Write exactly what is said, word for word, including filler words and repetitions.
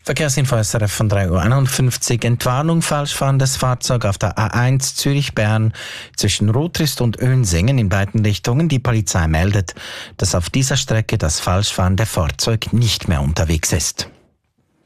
Verkehrsinfo S R F von drei Uhr einundfünfzig. Entwarnung falschfahrendes Fahrzeug auf der A eins Zürich-Bern zwischen Rotrist und Önsingen in beiden Richtungen. Die Polizei meldet, dass auf dieser Strecke das falschfahrende Fahrzeug nicht mehr unterwegs ist.